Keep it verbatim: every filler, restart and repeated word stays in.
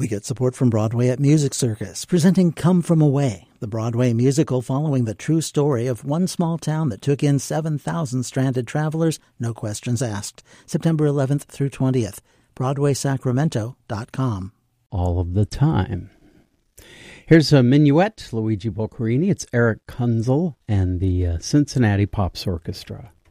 We get support from Broadway at Music Circus, presenting Come From Away, the Broadway musical following the true story of one small town that took in seven thousand stranded travelers, no questions asked. September eleventh through twentieth. Broadway Sacramento dot com. All of the time. Here's a minuet, Luigi Boccherini. It's Eric Kunzel and the uh, Cincinnati Pops Orchestra.